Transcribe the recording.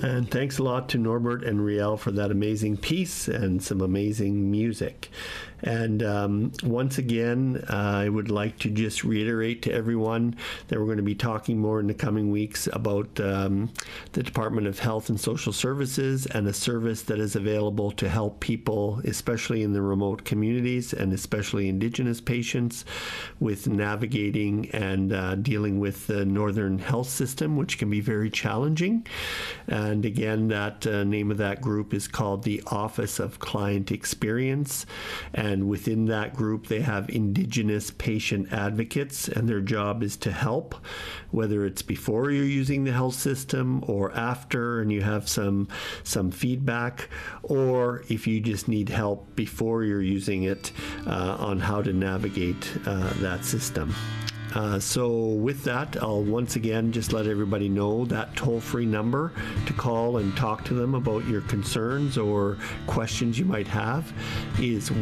And thanks a lot to Norbert and Riel for that amazing piece and some amazing music. And once again, I would like to just reiterate to everyone that we're going to be talking more in the coming weeks about the Department of Health and Social Services and a service that is available to help people, especially in the remote communities and especially Indigenous patients, with navigating and dealing with the Northern Health System, which can be very challenging. And again, that name of that group is called the Office of Client Experience. And within that group, they have Indigenous patient advocates, and their job is to help, whether it's before you're using the health system or after and you have some feedback, or if you just need help before you're using it on how to navigate that system. So with that, I'll once again just let everybody know that toll-free number to call and talk to them about your concerns or questions you might have is